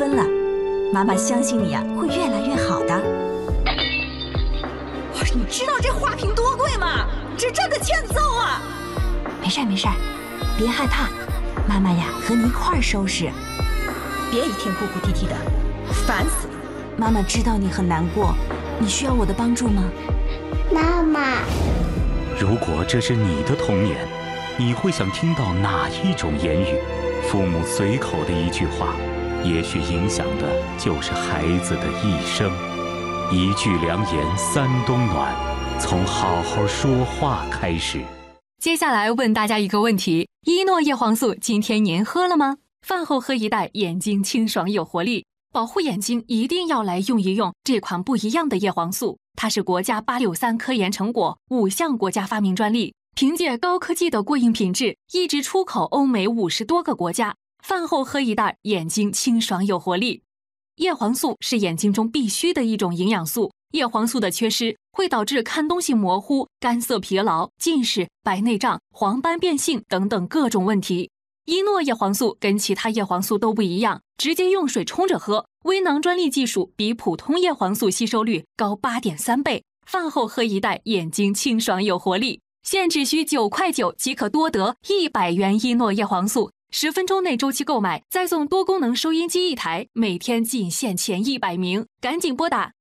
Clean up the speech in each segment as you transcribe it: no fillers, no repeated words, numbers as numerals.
分了。妈妈相信你会越来越好的。 你知道这花瓶多贵吗？这个欠揍啊！ 没事，别害怕，妈妈和你一块儿收拾。 别一天哭哭啼啼的，烦死了。 妈妈知道你很难过，你需要我的帮助吗？ 妈妈， 如果这是你的童年，你会想听到哪一种言语？父母随口的一句话，也许影响的就是孩子的一生。一句良言三冬暖，从好好说话开始。 接下来问大家一个问题：依诺叶黄素今天您喝了吗？饭后喝一袋，眼睛清爽有活力。保护眼睛一定要来用一用这款不一样的叶黄素，它是国家863科研成果，5项国家发明专利，凭借高科技的过硬品质，一直出口欧美50多个国家。饭后喝一袋，眼睛清爽有活力。叶黄素是眼睛中必须的一种营养素，叶黄素的缺失会导致看东西模糊、干涩疲劳、近视、白内障、黄斑变性等等各种问题。依诺叶黄素跟其他叶黄素都不一样，直接用水冲着喝，微囊专利技术比普通叶黄素吸收率高8.3倍。饭后喝一袋，眼睛清爽有活力。现只需9.9块即可多得100元依诺叶黄素，10分钟内周期购买，再送多功能收音机1台，每天仅限前100名，赶紧拨打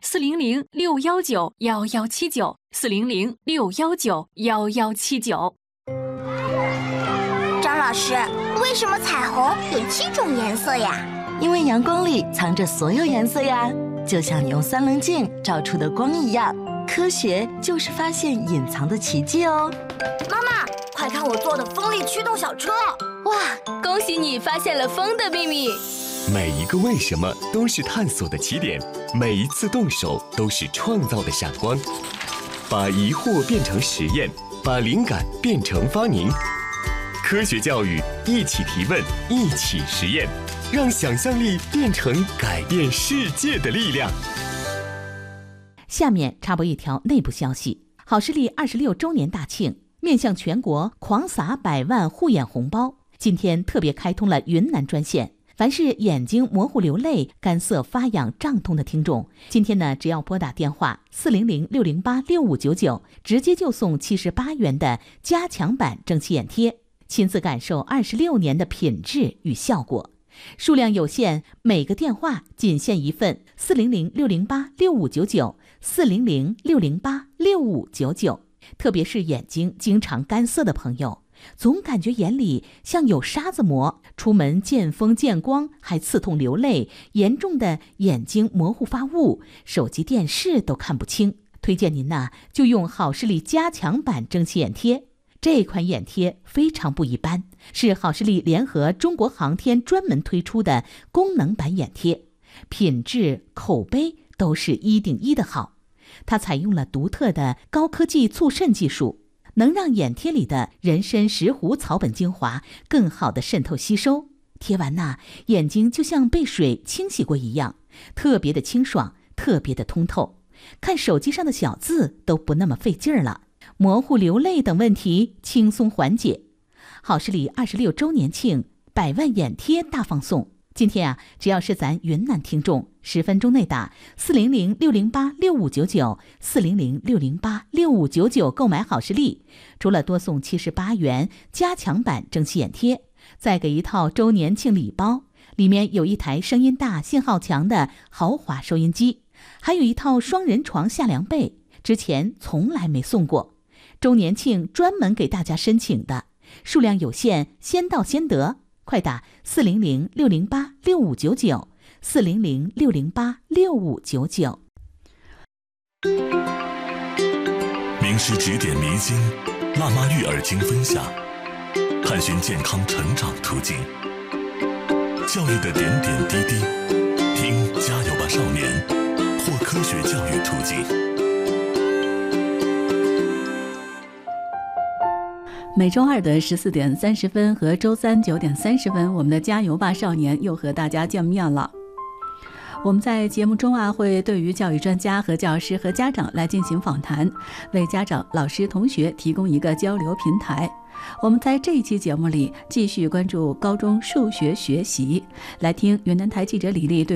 400-619-1179，400-619-1179。 张老师，为什么彩虹有7种颜色呀？ 因为阳光里藏着所有颜色呀，就像你用3棱镜照出的光一样。科学就是发现隐藏的奇迹哦。 妈妈，快看我做的风力驱动小车！ 哇，恭喜你发现了风的秘密。 每一个为什么都是探索的起点，每一次动手都是创造的闪光。把疑惑变成实验，把灵感变成发明。科学教育，一起提问，一起实验，让想象力变成改变世界的力量。 下面插播一条内部消息：好视力26周年大庆，面向全国狂撒100万护眼红包。今天特别开通了云南专线，凡是眼睛模糊流泪、干涩发痒胀痛的听众，今天呢只要拨打电话400-608-6599，直接就送78元的加强版蒸汽眼贴，亲自感受26年的品质与效果。数量有限，每个电话仅限1份，400-608-6599，400-608-6599。特别是眼睛经常干涩的朋友，总感觉眼里像有沙子磨，出门见风见光还刺痛流泪，严重的眼睛模糊发雾，手机电视都看不清。推荐您就用好视力加强版蒸汽眼贴。这款眼贴非常不一般，是好视力联合中国航天专门推出的功能版眼贴，品质口碑都是1顶1的好。它采用了独特的高科技促渗技术，能让眼贴里的人参石斛草本精华更好的渗透吸收。贴完眼睛就像被水清洗过一样，特别的清爽，特别的通透，看手机上的小字都不那么费劲儿了，模糊流泪等问题轻松缓解。好视力26周年庆100万眼贴大放送，今天只要是咱云南听众，10分钟内打400-608-6599，400-608-6599购买好视力，除了多送78元加强版蒸汽眼贴，再给一套周年庆礼包，里面有一台声音大、信号强的豪华收音机，还有一套双人床下凉被，之前从来没送过。周年庆专门给大家申请的，数量有限，先到先得，快打400-608-6599，400-608-6599。 名师指点迷津，辣妈育儿经分享，探寻健康成长途径，教育的点点滴滴，听加油吧少年，或科学教育途径。 每周二的14点30分和周三9点30分，我们的加油吧少年又和大家见面了。我们在节目中会对于教育专家和教师和家长来进行访谈，为家长、老师、同学提供一个交流平台。我们在这一期节目里继续关注高中数学学习，来听云南台记者李丽对